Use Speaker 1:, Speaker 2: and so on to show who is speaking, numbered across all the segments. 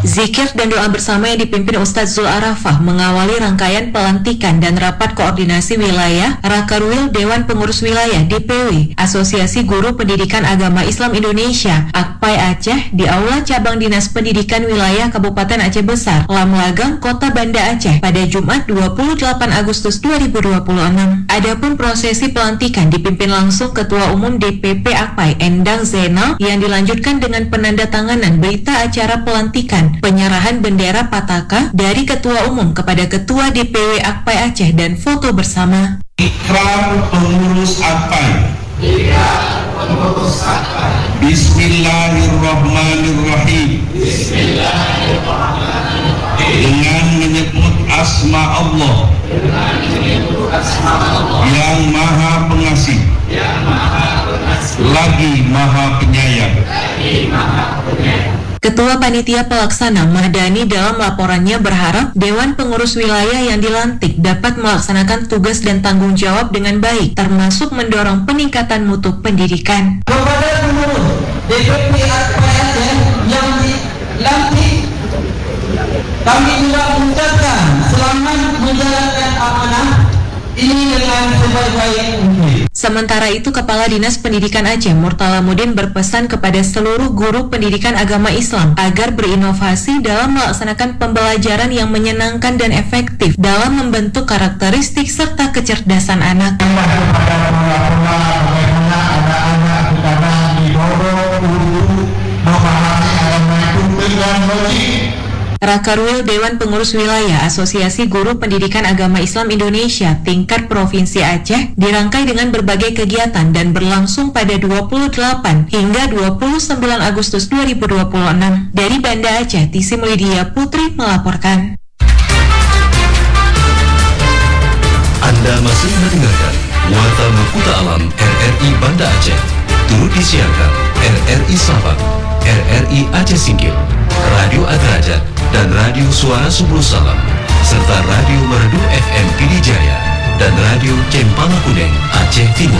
Speaker 1: Zikir dan doa bersama yang dipimpin Ustadz Zul Arafah mengawali rangkaian pelantikan dan rapat koordinasi wilayah Rakarwil Dewan Pengurus Wilayah DPW Asosiasi Guru Pendidikan Agama Islam Indonesia Akpai Aceh di Aula Cabang Dinas Pendidikan Wilayah Kabupaten Aceh Besar, Lamlagang, Kota Banda Aceh pada Jumat 28 Agustus 2026. Adapun prosesi pelantikan dipimpin langsung Ketua Umum DPP Akpai Endang Zainal yang dilanjutkan dengan penandatanganan berita acara pelantikan penyerahan bendera Pataka dari Ketua Umum kepada Ketua DPW Akpai Aceh dan foto bersama.
Speaker 2: Ikrar pengurus Akpai.
Speaker 3: Ikrar pengurus Akpai.
Speaker 2: Bismillahirrahmanirrahim.
Speaker 3: Bismillahirrahmanirrahim.
Speaker 2: Dengan menyebut asma Allah.
Speaker 3: Dengan menyebut asma Allah.
Speaker 2: Yang Maha Pengasih.
Speaker 3: Yang Maha Pengasih.
Speaker 2: Lagi Maha Penyayang.
Speaker 3: Lagi Maha Penyayang.
Speaker 1: Ketua Panitia Pelaksana Mahdani dalam laporannya berharap Dewan Pengurus Wilayah yang dilantik dapat melaksanakan tugas dan tanggung jawab dengan baik, termasuk mendorong peningkatan mutu pendidikan.
Speaker 4: Kepada pengurus DPP Akpai Aceh yang dilantik, kami juga mengucapkan selamat menjalankan amanah ini dengan sebaik-baik mungkin.
Speaker 1: Sementara itu, Kepala Dinas Pendidikan Aceh Murtalamudin berpesan kepada seluruh guru pendidikan agama Islam agar berinovasi dalam melaksanakan pembelajaran yang menyenangkan dan efektif dalam membentuk karakteristik serta kecerdasan anak.
Speaker 5: Bagaimana anak-anak kita didorong untuk memahami agama itu dengan logik.
Speaker 1: Rakarwil Dewan Pengurus Wilayah Asosiasi Guru Pendidikan Agama Islam Indonesia tingkat Provinsi Aceh dirangkai dengan berbagai kegiatan dan berlangsung pada 28 hingga 29 Agustus 2026. Dari Banda Aceh, Tisim Lydia Putri melaporkan.
Speaker 6: Anda masih mendengarkan Warta Makuta Alam RRI Banda Aceh. Turut disiarkan RRI Sabang, RRI Aceh Singkil, Radio Adrajat, dan Radio Suara Subul Salam, serta Radio Merdu FM Pidijaya dan Radio Cempaka Kuning Aceh Timur.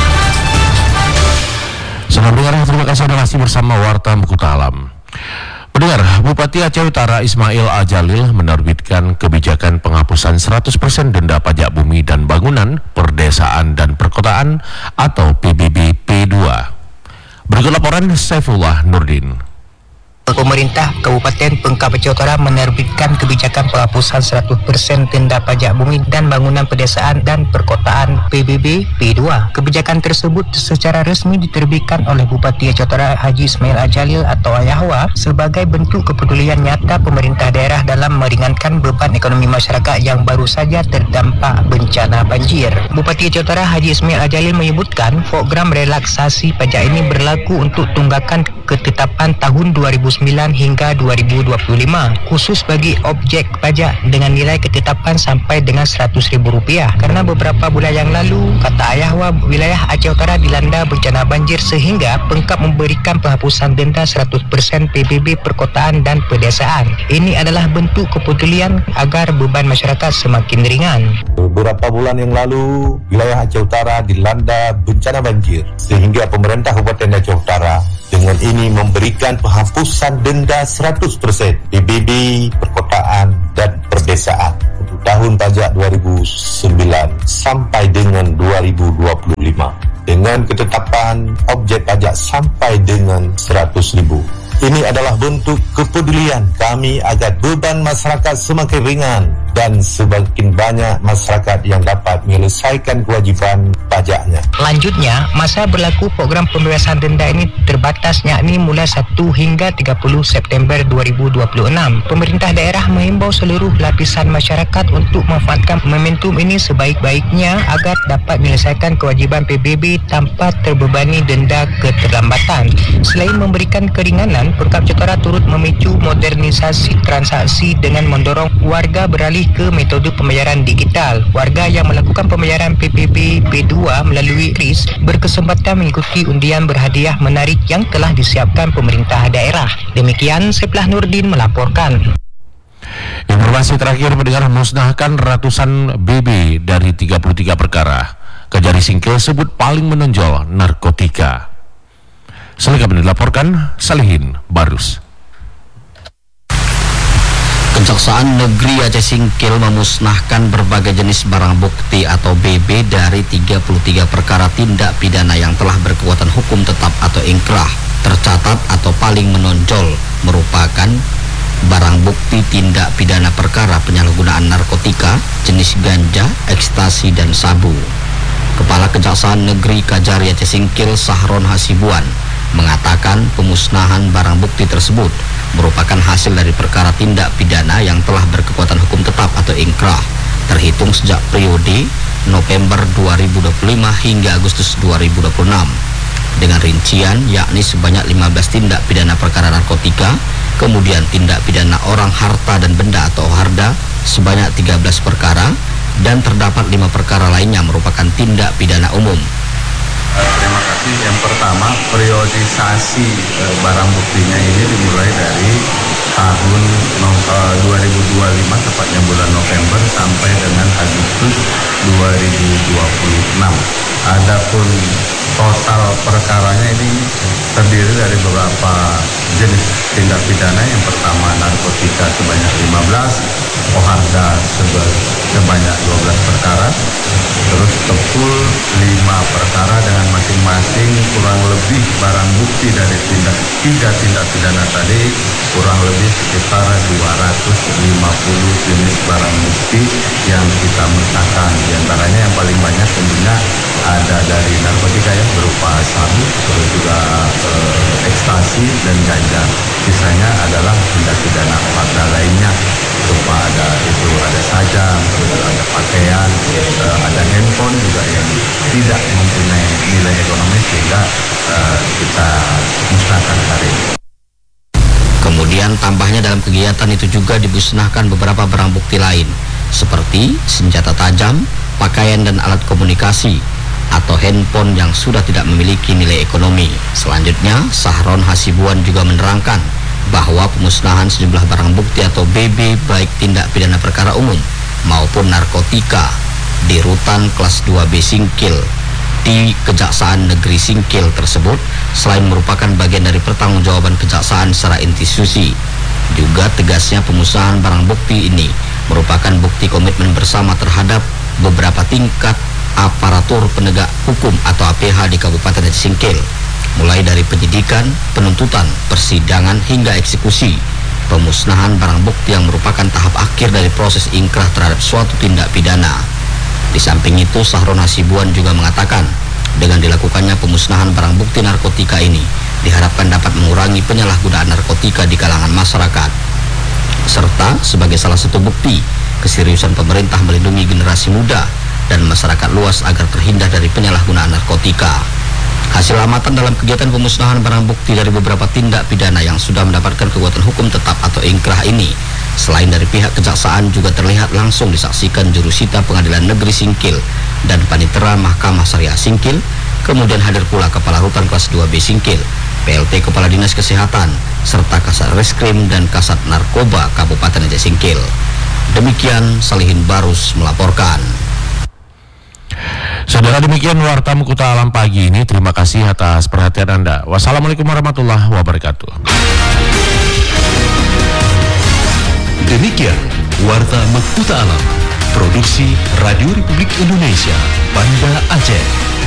Speaker 7: Selamat mendengar, terima kasih Anda masih bersama Warta Makuta Alam. Pendengar, Bupati Aceh Utara Ismail Ajalil menerbitkan kebijakan penghapusan 100% denda pajak bumi dan bangunan, perdesaan dan perkotaan atau PBB P2. Berikut laporan Saifullah Nurdin.
Speaker 8: Pemerintah Kabupaten Pengkap Aceh Utara menerbitkan kebijakan penghapusan 100% denda pajak bumi dan bangunan pedesaan dan perkotaan PBB P2. Kebijakan tersebut secara resmi diterbitkan oleh Bupati Aceh Utara Haji Ismail Ajalil atau Ayahwa sebagai bentuk kepedulian nyata pemerintah daerah dalam meringankan beban ekonomi masyarakat yang baru saja terdampak bencana banjir. Bupati Aceh Utara Haji Ismail Ajalil menyebutkan program relaksasi pajak ini berlaku untuk tunggakan ketetapan tahun 2009 hingga 2025 khusus bagi objek pajak dengan nilai ketetapan sampai dengan Rp100.000 karena beberapa bulan yang lalu, kata Ayahwa, wilayah Aceh Utara dilanda bencana banjir sehingga Pengkap memberikan penghapusan denda 100% PBB perkotaan dan pedesaan. Ini adalah bentuk kepedulian agar beban masyarakat semakin ringan.
Speaker 9: Beberapa bulan yang lalu, wilayah Aceh Utara dilanda bencana banjir sehingga pemerintah Kabupaten Aceh Utara dengan ini memberikan penghapusan denda 100% PBB, perkotaan dan perdesaan untuk tahun pajak 2009 sampai dengan 2025 dengan ketetapan objek pajak sampai dengan 100.000. Ini adalah bentuk kepedulian kami agar beban masyarakat semakin ringan dan semakin banyak masyarakat yang dapat menyelesaikan kewajiban pajaknya.
Speaker 8: Lanjutnya, masa berlaku program pembebasan denda ini terbatas, yakni mulai 1 hingga 30 September 2026. Pemerintah daerah mengimbau seluruh lapisan masyarakat untuk memanfaatkan momentum ini sebaik-baiknya agar dapat menyelesaikan kewajiban PBB tanpa terbebani denda keterlambatan. Selain memberikan keringanan, Pengkap Aceh Utara turut memicu modernisasi transaksi dengan mendorong warga beralih ke metode pembayaran digital. Warga yang melakukan pembayaran PBB P2 melalui KRIS berkesempatan mengikuti undian berhadiah menarik yang telah disiapkan pemerintah daerah. Demikian, Saifullah Nurdin melaporkan.
Speaker 7: Informasi terakhir, mendengar musnahkan ratusan BB dari 33 perkara. Kejari Singkil sebut paling menonjol narkotika. Selengkapnya dilaporkan Salihin Barus.
Speaker 10: Kejaksaan Negeri Aceh Singkil memusnahkan berbagai jenis barang bukti atau BB dari 33 perkara tindak pidana yang telah berkekuatan hukum tetap atau ingkrah. Tercatat atau paling menonjol merupakan barang bukti tindak pidana perkara penyalahgunaan narkotika jenis ganja, ekstasi, dan sabu. Kepala Kejaksaan Negeri Kajari Aceh Singkil Sahron Hasibuan mengatakan pemusnahan barang bukti tersebut merupakan hasil dari perkara tindak pidana yang telah berkekuatan hukum tetap atau ingkrah terhitung sejak periode November 2025 hingga Agustus 2026 dengan rincian yakni sebanyak 15 tindak pidana perkara narkotika, kemudian tindak pidana orang harta dan benda atau harda sebanyak 13 perkara, dan terdapat 5 perkara lainnya merupakan tindak pidana umum.
Speaker 11: Terima kasih. Yang pertama, periodisasi barang buktinya ini dimulai dari tahun 2025 tepatnya bulan November sampai dengan Agustus 2026. Adapun total perkaranya ini terdiri dari beberapa jenis tindak pidana. Yang pertama narkotika sebanyak 15, oharda sebanyak 12 perkara, terus kepul 5 perkara dengan masing-masing kurang lebih barang bukti dari tiga tindak pidana tadi kurang lebih sekitar 250 jenis barang bukti yang kita musnahkan. Di antaranya yang paling banyak tentunya ada dari narkotika yang berupa sabu, terus juga ekstasi dan ganja. Sisanya adalah tindak pidana oharda lainnya, berupa ada sajam, terus ada pakaian, ada handphone juga yang tidak mempunyai nilai ekonomis sehingga kita musnahkan hari ini.
Speaker 10: Kemudian tambahnya dalam kegiatan itu juga dimusnahkan beberapa barang bukti lain seperti senjata tajam, pakaian dan alat komunikasi, atau handphone yang sudah tidak memiliki nilai ekonomi. Selanjutnya, Sahron Hasibuan juga menerangkan bahwa pemusnahan sejumlah barang bukti atau BB baik tindak pidana perkara umum maupun narkotika di rutan kelas 2B Singkil di Kejaksaan Negeri Singkil tersebut selain merupakan bagian dari pertanggungjawaban kejaksaan secara institusi, juga tegasnya pemusnahan barang bukti ini merupakan bukti komitmen bersama terhadap beberapa tingkat aparatur penegak hukum atau APH di Kabupaten Aceh Singkil, mulai dari penyidikan, penuntutan, persidangan hingga eksekusi. Pemusnahan barang bukti yang merupakan tahap akhir dari proses ingkrah terhadap suatu tindak pidana. Di samping itu, Sahron Hasibuan juga mengatakan dengan dilakukannya pemusnahan barang bukti narkotika ini diharapkan dapat mengurangi penyalahgunaan narkotika di kalangan masyarakat, serta sebagai salah satu bukti keseriusan pemerintah melindungi generasi muda dan masyarakat luas agar terhindar dari penyalahgunaan narkotika. Hasil amatan dalam kegiatan pemusnahan barang bukti dari beberapa tindak pidana yang sudah mendapatkan kekuatan hukum tetap atau ingkrah ini, selain dari pihak kejaksaan juga terlihat langsung disaksikan jurusita Pengadilan Negeri Singkil dan Panitera Mahkamah Syariah Singkil, kemudian hadir pula Kepala Rutan Kelas 2B Singkil, PLT Kepala Dinas Kesehatan, serta Kasat Reskrim dan Kasat Narkoba Kabupaten Aceh Singkil. Demikian Salihin Barus melaporkan.
Speaker 7: Saudara, demikian Warta Mukuta Alam pagi ini. Terima kasih atas perhatian Anda. Wassalamualaikum warahmatullahi wabarakatuh.
Speaker 6: Demikian Warta Mukuta Alam, produksi Radio Republik Indonesia, Banda Aceh.